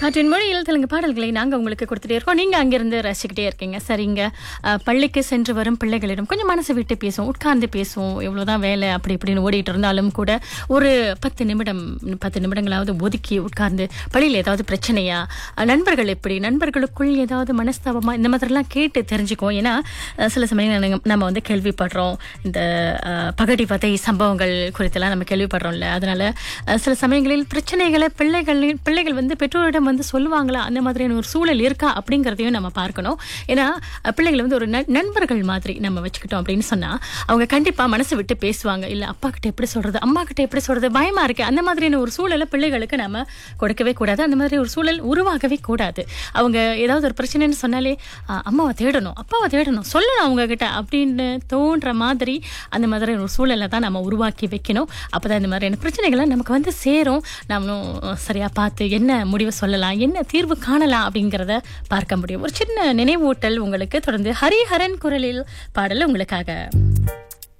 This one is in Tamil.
காற்றின் மொழியில் தெலுங்கு பாடல்களை நாங்கள் உங்களுக்கு கொடுத்துட்டே இருக்கோம். நீங்கள் அங்கிருந்து ரசிக்கிட்டே இருக்கீங்க. சரிங்க. பள்ளிக்கு சென்று வரும் பிள்ளைகளிடம் கொஞ்சம் மனசு விட்டு பேசுவோம், உட்கார்ந்து பேசுவோம். எவ்வளோதான் வேலை அப்படி இப்படின்னு ஓடிட்டு இருந்தாலும் கூட ஒரு 10 நிமிடங்களாவது ஒதுக்கி உட்கார்ந்து பள்ளியில் ஏதாவது பிரச்சனையா, நண்பர்கள் எப்படி, நண்பர்களுக்குள் ஏதாவது மனஸ்தாபமா, இந்த மாதிரிலாம் கேட்டு தெரிஞ்சுக்குவோம். ஏன்னா சில சமயம் நம்ம வந்து கேள்விப்படுறோம், இந்த பகடிவதை சம்பவங்கள் குறித்தெல்லாம் நம்ம கேள்விப்படுறோம்ல. அதனால சில சமயங்களில் பிரச்சனைகளை பிள்ளைகள் வந்து பெற்றோரிடம் வந்து சொல்லுவாங்களா, அந்த மாதிரியான ஒரு சூழல் இருக்கா அப்படிங்கிறதையும் நம்ம பார்க்கணும். ஏன்னா பிள்ளைகள் வந்து ஒரு நண்பர்கள் மாதிரி நம்ம வச்சுக்கிட்டோம் அப்படின்னு சொன்னா அவங்க கண்டிப்பா மனசு விட்டு பேசுவாங்க. இல்ல அப்பா கிட்ட எப்படி சொல்றது, அம்மா கிட்ட எப்படி சொல்றது, பயமா இருக்கு, அந்த மாதிரியான ஒரு சூழலை பிள்ளைகளுக்கு நம்ம கொடுக்கவே கூடாது. அந்த மாதிரி ஒரு சூழல் உருவாகவே கூடாது. அவங்க ஏதாவது ஒரு பிரச்சனைன்னு சொன்னாலே அம்மாவை தேடணும், அப்பாவை தேடணும், சொல்லணும் அவங்க கிட்ட அப்படின்னு தோன்ற மாதிரி அந்த மாதிரி ஒரு சூழலை தான் நம்ம உருவாக்கி வைக்கணும். அப்பதான் இந்த மாதிரியான பிரச்சனைகளை நமக்கு வந்து சேரும். நம்மளும் சரியா பார்த்து என்ன முடிவை சொல்லலாம், என்ன தீர்வு காணலாம் அப்படிங்கிறத பார்க்க முடியும். ஒரு சின்ன நினைவூட்டல் உங்களுக்கு. தொடர்ந்து ஹரிஹரன் குரலில் பாடல் உங்களுக்காக.